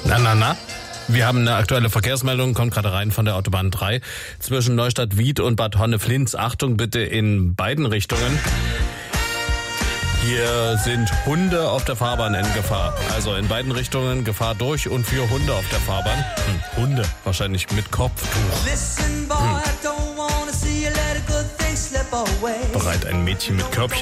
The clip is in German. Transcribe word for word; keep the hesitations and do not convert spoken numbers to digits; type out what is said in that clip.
Na, na, na. Wir haben eine aktuelle Verkehrsmeldung, kommt gerade rein von der Autobahn drei zwischen Neustadt-Wied und Bad Honneflins. Achtung bitte in beiden Richtungen. Hier sind Hunde auf der Fahrbahn in Gefahr. Also in beiden Richtungen Gefahr durch und für Hunde auf der Fahrbahn. Hm, Hunde, wahrscheinlich mit Kopftuch. Hm. Bereit, ein Mädchen mit Körbchen.